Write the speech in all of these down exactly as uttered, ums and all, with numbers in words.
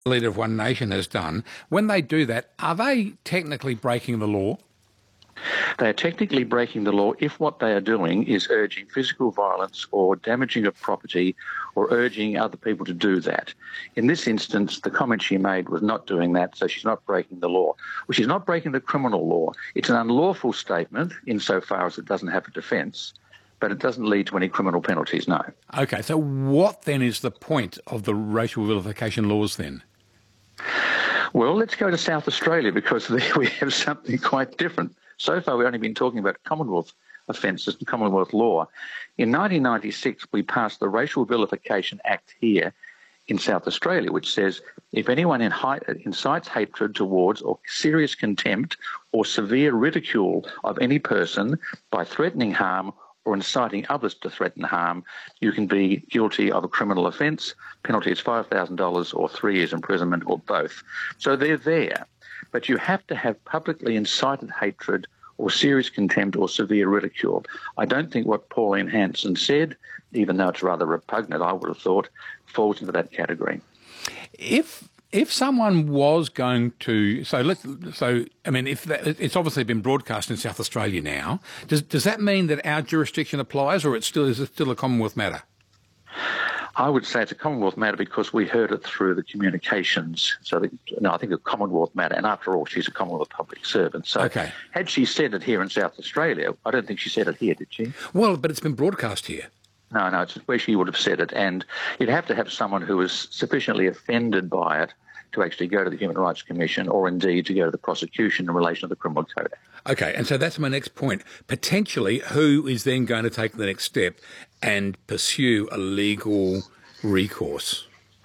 leader of One Nation has done, when they do that, are they technically breaking the law? They are technically breaking the law if what they are doing is urging physical violence or damaging of property or urging other people to do that. In this instance, the comment she made was not doing that, so she's not breaking the law. Well, she's not breaking the criminal law. It's an unlawful statement insofar as it doesn't have a defence, but it doesn't lead to any criminal penalties, no. Okay, so what then is the point of the racial vilification laws then? Well, let's go to South Australia because there we have something quite different. So far, we've only been talking about Commonwealth offences and Commonwealth law. In nineteen ninety-six, we passed the Racial Vilification Act here in South Australia, which says if anyone incites hatred towards or serious contempt or severe ridicule of any person by threatening harm or inciting others to threaten harm, you can be guilty of a criminal offence. Penalty is five thousand dollars or three years imprisonment or both. So they're there. But you have to have publicly incited hatred or serious contempt or severe ridicule. I don't think what Pauline Hanson said, even though it's rather repugnant, I would have thought, falls into that category. If if someone was going to, so let's, so I mean, if that, it's obviously been broadcast in South Australia now, does does that mean that our jurisdiction applies, or it's still is it still a Commonwealth matter? I would say it's a Commonwealth matter because we heard it through the communications. So, the, no, I think a Commonwealth matter. And after all, she's a Commonwealth public servant. So okay. Had she said it here in South Australia, I don't think she said it here, did she? Well, but it's been broadcast here. No, no, it's where she would have said it. And you'd have to have someone who was sufficiently offended by it to actually go to the Human Rights Commission or indeed to go to the prosecution in relation to the Criminal Code. Okay, and so that's my next point. Potentially, who is then going to take the next step and pursue a legal recourse?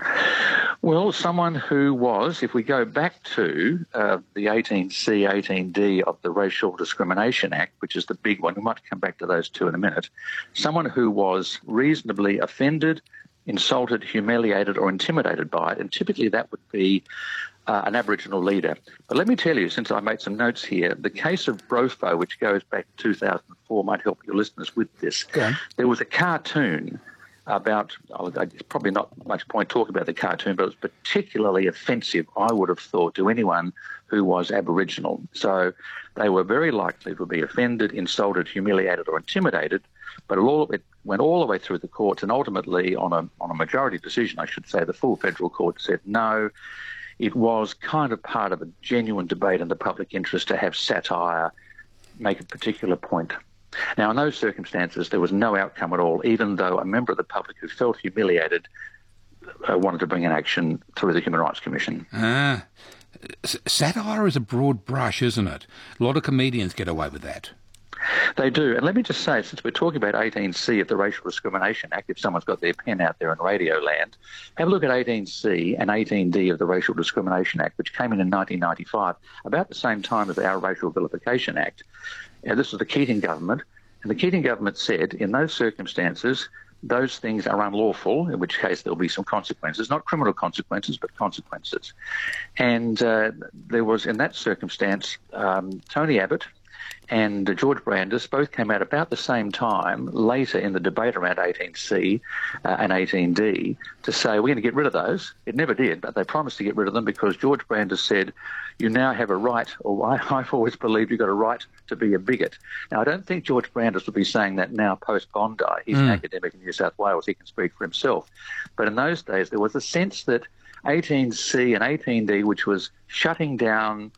Well, someone who was, if we go back to uh, the eighteen C, eighteen D of the Racial Discrimination Act, which is the big one, we might come back to those two in a minute, someone who was reasonably offended, insulted, humiliated or intimidated by it, and typically that would be uh, an Aboriginal leader. But let me tell you, since I made some notes here, the case of Brofo, which goes back to two thousand four, might help your listeners with this. Okay. There was a cartoon about, oh, there's probably not much point talking about the cartoon, but it was particularly offensive, I would have thought, to anyone who was Aboriginal. So they were very likely to be offended, insulted, humiliated or intimidated, but it, all, it went all the way through the courts, and ultimately on a, on a majority decision, I should say, the full federal court said no. It was kind of part of a genuine debate in the public interest to have satire make a particular point. Now, in those circumstances, there was no outcome at all, even though a member of the public who felt humiliated uh, wanted to bring an action through the Human Rights Commission. Ah, S- satire is a broad brush, isn't it? A lot of comedians get away with that. They do. And let me just say, since we're talking about eighteen C of the Racial Discrimination Act, if someone's got their pen out there in radio land, have a look at eighteen C and eighteen D of the Racial Discrimination Act, which came in in nineteen ninety-five, about the same time as our Racial Vilification Act. Now, this was the Keating government, and the Keating government said, in those circumstances, those things are unlawful, in which case there'll be some consequences, not criminal consequences, but consequences. And uh, there was, in that circumstance, um, Tony Abbott and uh, George Brandis both came out about the same time later in the debate around eighteen C uh, and eighteen D to say, we're going to get rid of those. It never did, but they promised to get rid of them because George Brandis said, you now have a right, or I, I've always believed you've got a right to be a bigot. Now, I don't think George Brandis would be saying that now post-Bondi. He's mm. an academic in New South Wales. He can speak for himself. But in those days, there was a sense that eighteen C and eighteen D, which was shutting down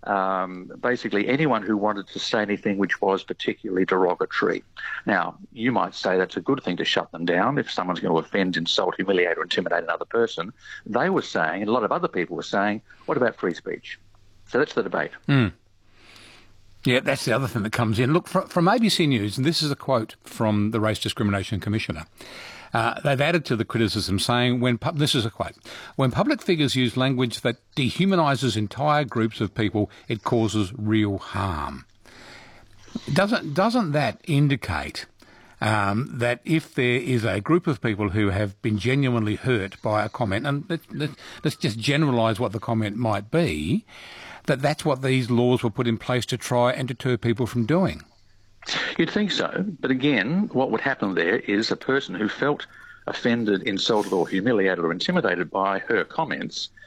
Um, basically anyone who wanted to say anything which was particularly derogatory. Now, you might say that's a good thing to shut them down if someone's going to offend, insult, humiliate or intimidate another person. They were saying, and a lot of other people were saying, what about free speech? So that's the debate. Mm. Yeah, that's the other thing that comes in. Look, from, from A B C News, and this is a quote from the Race Discrimination Commissioner, Uh, they've added to the criticism saying, when pu- this is a quote, when public figures use language that dehumanises entire groups of people, it causes real harm. Doesn't, doesn't that indicate um, that if there is a group of people who have been genuinely hurt by a comment, and let's, let's, let's just generalise what the comment might be, that that's what these laws were put in place to try and deter people from doing? You'd think so, but again, what would happen there is a person who felt offended, insulted or humiliated or intimidated by her comments